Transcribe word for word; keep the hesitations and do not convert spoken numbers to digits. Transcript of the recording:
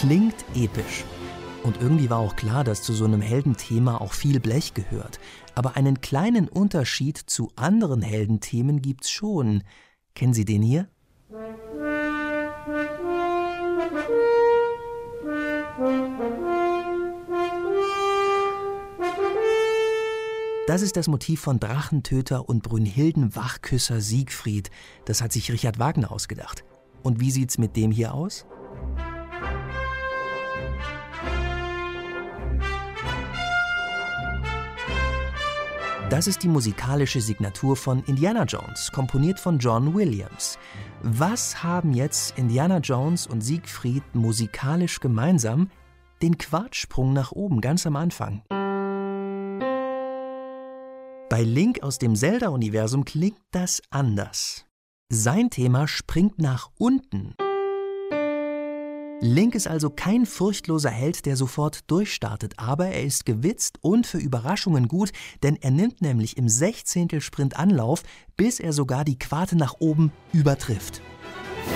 Klingt episch. Und irgendwie war auch klar, dass zu so einem Heldenthema auch viel Blech gehört. Aber einen kleinen Unterschied zu anderen Heldenthemen gibt's schon. Kennen Sie den hier? Das ist das Motiv von Drachentöter und Brünnhilden Wachküsser Siegfried. Das hat sich Richard Wagner ausgedacht. Und wie sieht's mit dem hier aus? Das ist die musikalische Signatur von Indiana Jones, komponiert von John Williams. Was haben jetzt Indiana Jones und Siegfried musikalisch gemeinsam? Den Quartsprung nach oben, ganz am Anfang. Bei Link aus dem Zelda-Universum klingt das anders. Sein Thema springt nach unten. Link ist also kein furchtloser Held, der sofort durchstartet, aber er ist gewitzt und für Überraschungen gut, denn er nimmt nämlich im Sechzehntelsprint Anlauf, bis er sogar die Quarte nach oben übertrifft.